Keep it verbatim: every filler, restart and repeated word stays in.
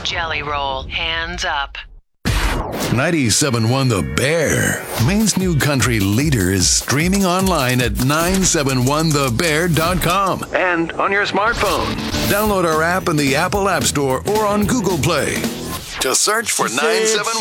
Jelly Roll, hands up. ninety-seven point one The Bear, Maine's new country leader, is streaming online at nine seven one the bear dot com and on your smartphone. Download our app in the Apple App Store or on Google Play. Just search for nine seven one.